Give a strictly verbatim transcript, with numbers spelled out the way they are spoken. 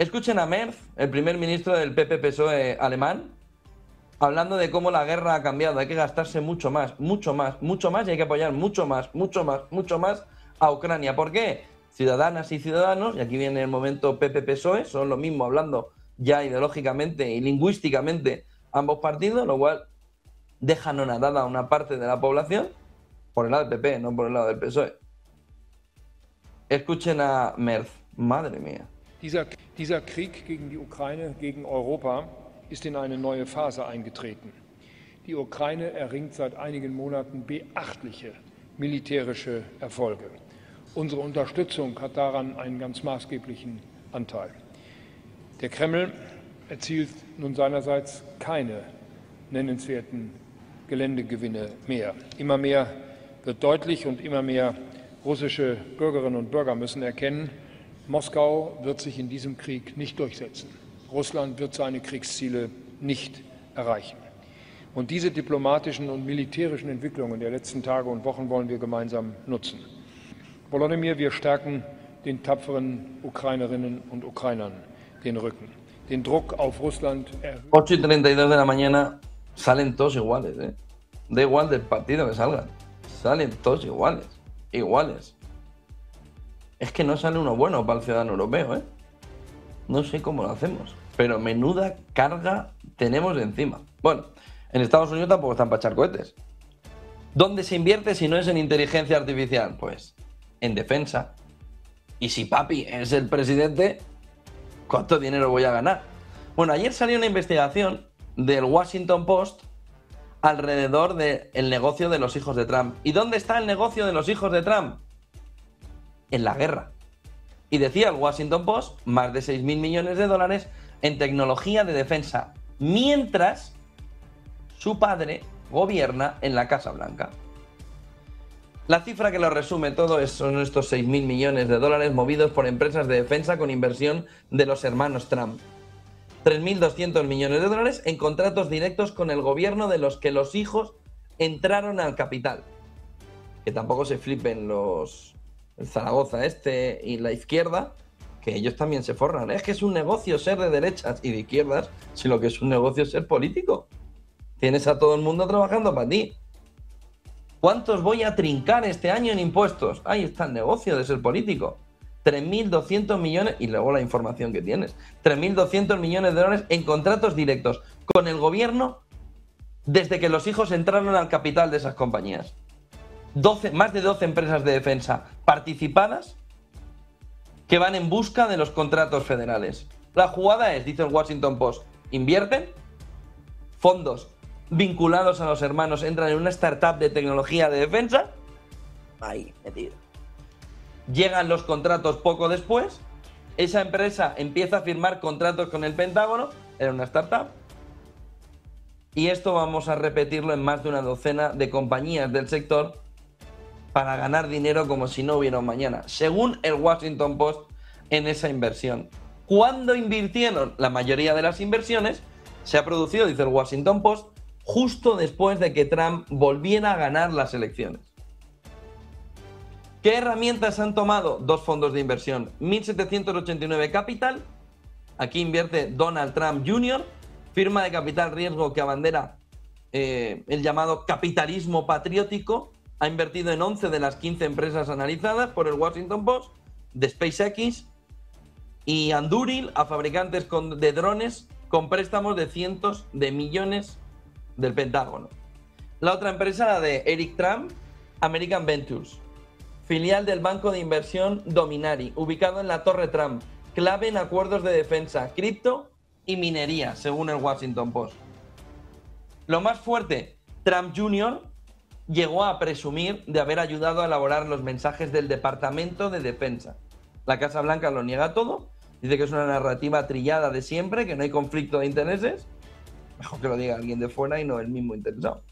Escuchen a Merz, el primer ministro del P P P S O E alemán, hablando de cómo la guerra ha cambiado. Hay que gastarse mucho más, mucho más, mucho más y hay que apoyar mucho más, mucho más, mucho más a Ucrania. ¿Por qué? Ciudadanas y ciudadanos, y aquí viene el momento P P P S O E, son lo mismo hablando ya ideológicamente y lingüísticamente ambos partidos, lo cual deja anonadada a una parte de la población por el lado del P P, no por el lado del P S O E. Escuchen a Merz. Madre mía. Dieser, dieser Krieg gegen die Ukraine, gegen Europa, ist in eine neue Phase eingetreten. Die Ukraine erringt seit einigen Monaten beachtliche militärische Erfolge. Unsere Unterstützung hat daran einen ganz maßgeblichen Anteil. Der Kreml erzielt nun seinerseits keine nennenswerten Geländegewinne mehr. Immer mehr wird deutlich und immer mehr russische Bürgerinnen und Bürger müssen erkennen, Moskau wird sich in diesem Krieg nicht durchsetzen. Russland wird seine Kriegsziele nicht erreichen. Und diese diplomatischen und militärischen Entwicklungen der letzten Tage und Wochen wollen wir gemeinsam nutzen. Volodymyr, wir stärken den tapferen Ukrainerinnen und Ukrainern den Rücken. Den Druck auf Russland erhöhen. ocho y treinta y dos de la mañana salen todos iguales, ¿eh? Da igual del partido que salgan. Salen todos iguales. Iguales. Es que no sale uno bueno para el ciudadano europeo, ¿eh? No sé cómo lo hacemos, pero menuda carga tenemos encima. Bueno, en Estados Unidos tampoco están para echar cohetes. ¿Dónde se invierte si no es en inteligencia artificial? Pues en defensa. Y si papi es el presidente, ¿cuánto dinero voy a ganar? Bueno, ayer salió una investigación del Washington Post alrededor del negocio de los hijos de Trump. ¿Y dónde está el negocio de los hijos de Trump? En la guerra. Y decía el Washington Post, más de seis mil millones de dólares en tecnología de defensa, mientras su padre gobierna en la Casa Blanca. La cifra que lo resume todo es, son estos seis mil millones de dólares movidos por empresas de defensa con inversión de los hermanos Trump. tres mil doscientos millones de dólares en contratos directos con el gobierno de los que los hijos entraron al capital. Que tampoco se flipen los... el Zaragoza este y la izquierda, que ellos también se forran. Es que es un negocio ser de derechas y de izquierdas, si lo que es un negocio es ser político. Tienes a todo el mundo trabajando para ti. ¿Cuántos voy a trincar este año en impuestos? Ahí está el negocio de ser político. tres mil doscientos millones, y luego la información que tienes, tres mil doscientos millones de dólares en contratos directos con el gobierno desde que los hijos entraron al capital de esas compañías. doce, más de doce empresas de defensa participadas que van en busca de los contratos federales. La jugada es, dice el Washington Post, invierten, fondos vinculados a los hermanos entran en una startup de tecnología de defensa, ahí metido. Llegan los contratos poco después, esa empresa empieza a firmar contratos con el Pentágono, era una startup, y esto vamos a repetirlo en más de una docena de compañías del sector para ganar dinero como si no hubiera un mañana, según el Washington Post en esa inversión. ¿Cuándo invirtieron? La mayoría de las inversiones se ha producido, dice el Washington Post, justo después de que Trump volviera a ganar las elecciones. ¿Qué herramientas han tomado? Dos fondos de inversión. mil setecientos ochenta y nueve Capital, aquí invierte Donald Trump junior, firma de capital riesgo que abandera eh, el llamado capitalismo patriótico. Ha invertido en once de las quince empresas analizadas por el Washington Post, de SpaceX y Anduril, a fabricantes con, de drones con préstamos de cientos de millones del Pentágono. La otra empresa, la de Eric Trump, American Ventures, filial del banco de inversión Dominari, ubicado en la Torre Trump, clave en acuerdos de defensa, cripto y minería, según el Washington Post. Lo más fuerte, Trump junior llegó a presumir de haber ayudado a elaborar los mensajes del Departamento de Defensa. La Casa Blanca lo niega todo, dice que es una narrativa trillada de siempre, que no hay conflicto de intereses. Mejor que lo diga alguien de fuera y no el mismo interesado.